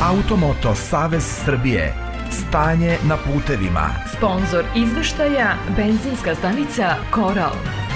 Automoto Savez Srbije. Stanje na putevima. Sponzor izveštaja benzinska stanica Koral.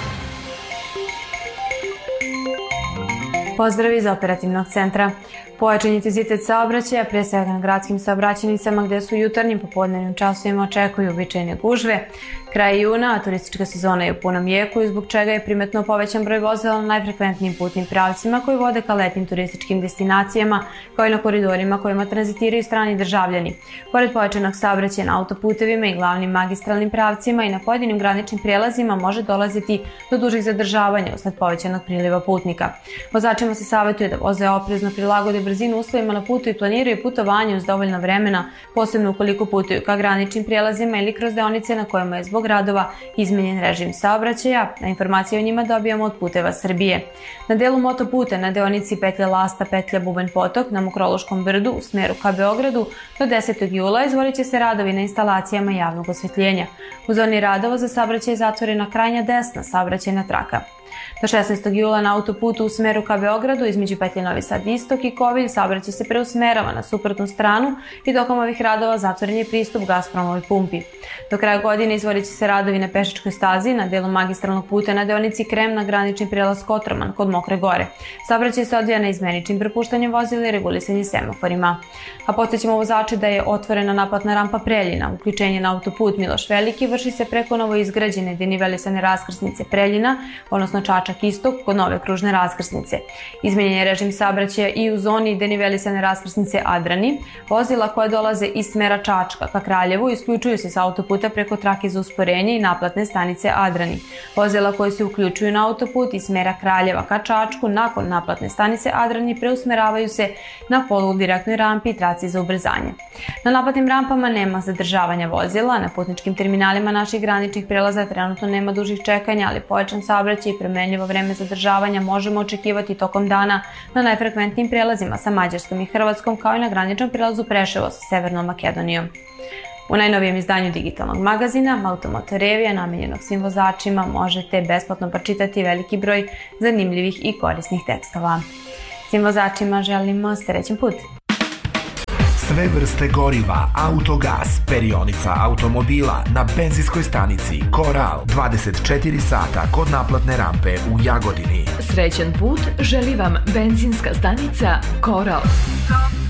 Pozdrav iz operativnog centra. Pojačan intenzitet saobraćaja, pre svega na gradskim saobraćajnicama gde su u jutarnjim popodnevnim časovima očekuju uobičajene gužve. Kraj juna, a turistička sezona je u punom jeku i zbog čega je primetno povećan broj vozila na najfrekventnijim putnim pravcima koji vode ka letnjim turističkim destinacijama, kao i na koridorima kojima tranzitiraju strani državljani. Pored pojačanog saobraćaja na autoputevima i glavnim magistralnim pravcima i na pojedinim graničnim prijelazima može dolaziti do dužih zadržavanja usled povećanog priliva putnika. Vozačima se savjetuje da voze oprezno, prilagode brzinu uslovima na putu i planiraju putovanje uz dovoljno vremena, posebno ukoliko putuju ka graničnim prijelazima ili kroz deonice na kojima je zbog radova izmenjen režim saobraćaja, a informacije o njima dobijamo od Puteva Srbije. Na delu motoputa na deonici petlja Lasta, petlja Bubanj Potok na Mokroluškom brdu u smeru ka Beogradu do 10. jula izvodit će se radovi na instalacijama javnog osvetljenja. U zoni radova za saobraćaj je zatvorena krajnja desna saobraćajna traka. Do 16. jula na autoputu u smeru ka Beogradu između petlje Novi Sad Istok i Kovilj saobraćaj se preusmerava na suprotnu stranu i tokom ovih radova zatvoren je pristup Gaspromovoj pumpi. Do kraja godine izvodit će se radovi na pešačkoj stazi na delu magistralnog puta na deonici Krem na granični prijelaz Kotroman kod Mokre Gore. Saobraćaj se odvija na izmeničnim prepuštanjem vozila i regulisanje semaforima. A podsjećamo vozače da je otvorena naplatna rampa Preljina. Uključenje na autoput Miloš Veliki vrši se preko novoizgrađene denivelisane raskrsnice Preljina, odnosno Čačak Istok kod nove kružne raskrsnice. Izmenjen je režim saobraćaja i u zoni denivelisane raskrsnice Adrani. Vozila koje dolaze iz smera Čačka ka Kraljevu isključuju se sa autoputa preko trake za usporenje i naplatne stanice Adrani. Vozila koje se uključuju na autoput iz smera Kraljeva ka Čačku nakon naplatne stanice Adrani preusmeravaju se na poludirektnoj rampi i traci za ubrzanje. Na naplatnim rampama nema zadržavanja vozila, na putničkim terminalima naših graničnih prelaza trenutno nema dužih čekanja, ali pojačan saobraćaj i promenljivo vreme zadržavanja možemo očekivati tokom dana na najfrekventnijim prelazima sa Mađarskom i Hrvatskom, kao i na graničnom prelazu Preševo sa Severnom Makedonijom. U najnovijem izdanju digitalnog magazina Automoto Revija, namenjenog svim vozačima, možete besplatno pročitati veliki broj zanimljivih i korisnih tekstova. Svim vozačima želimo srećan put! Sve vrste goriva, Autogas, perionica automobila na benzinskoj stanici Koral, 24 sata kod naplatne rampe u Jagodini. Srećan put želi vam benzinska stanica Koral.